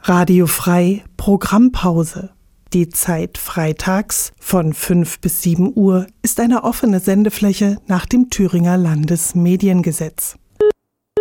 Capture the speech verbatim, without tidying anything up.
Radiofrei Programmpause. Die Zeit freitags von fünf bis sieben Uhr ist eine offene Sendefläche nach dem Thüringer Landesmediengesetz.